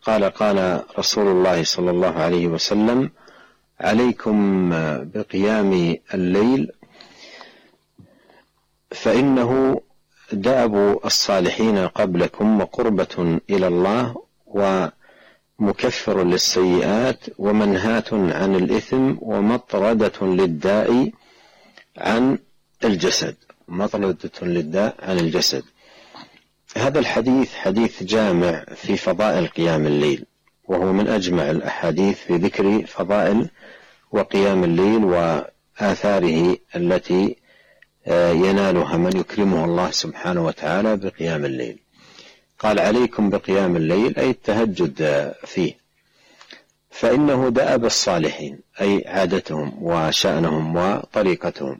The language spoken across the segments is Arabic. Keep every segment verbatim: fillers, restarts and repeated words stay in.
قال قال رسول الله صلى الله عليه وسلم: عليكم بقيام الليل فإنه دأب الصالحين قبلكم وقربة إلى الله ومكفر للسيئات ومنهاة عن الإثم ومطردة للداء عن الجسد مطردة للداء عن الجسد. هذا الحديث حديث جامع في فضائل قيام الليل، وهو من أجمع الأحاديث في ذكر فضائل وقيام الليل وآثاره التي ينالها من يكرمه الله سبحانه وتعالى بقيام الليل. قال: عليكم بقيام الليل، أي التهجد فيه، فإنه دأب الصالحين، أي عادتهم وشأنهم وطريقتهم،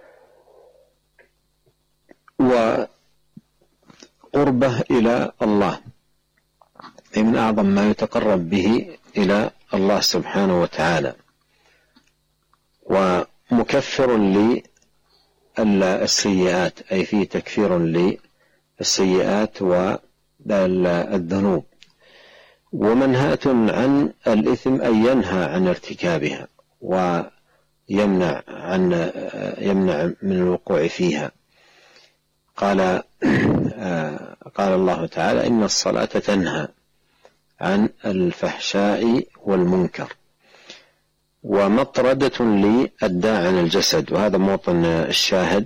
وقربه إلى الله، أي من أعظم ما يتقرب به إلى الله سبحانه وتعالى، ومكفر للسيئات، أي فيه تكفير للسيئات والذنوب، ومنهاة عن الإثم، أي ينهى عن ارتكابها ويمنع عن يمنع من الوقوع فيها. قال قال الله تعالى: إن الصلاة تنهى عن الفحشاء والمنكر. ومطردة للداء عن الجسد، وهذا موطن الشاهد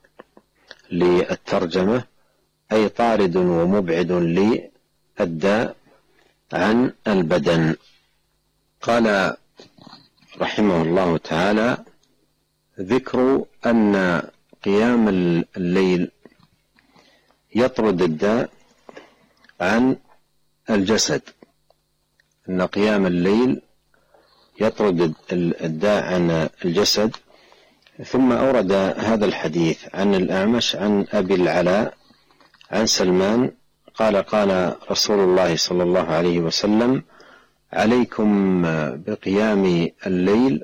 للترجمة، أي طارد ومبعد للداء عن البدن. قال رحمه الله تعالى: ذكر أن قيام الليل يطرد الداء عن الجسد، أن قيام الليل يطرد الداء عن الجسد. ثم أورد هذا الحديث عن الأعمش عن أبي العلاء عن سلمان قال: قال رسول الله صلى الله عليه وسلم: عليكم بقيام الليل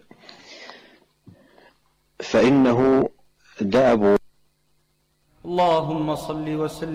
فإنه دأب. اللهم صل وسلم